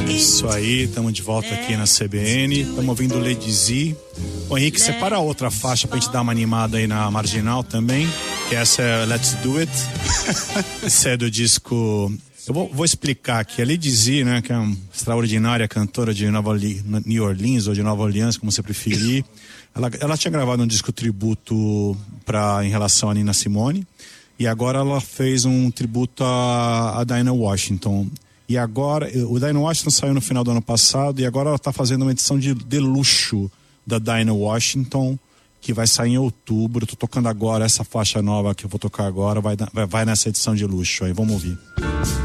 Isso aí, estamos de volta aqui na CBN, estamos ouvindo Lady Z. O Henrique, separa outra faixa pra gente dar uma animada aí na Marginal também, que essa é Let's Do It. Esse é do disco... Eu vou explicar aqui. A Lady Z, né, que é uma extraordinária cantora de New Orleans, ou de Nova Orleans, como você preferir. Ela tinha gravado um disco tributo em relação a Nina Simone, e agora ela fez um tributo a Dinah Washington. E agora, o Dinah Washington saiu no final do ano passado, e agora ela está fazendo uma edição de luxo da Dinah Washington, que vai sair em outubro. Tô tocando agora essa faixa nova que eu vou tocar agora, vai nessa edição de luxo aí, vamos ouvir.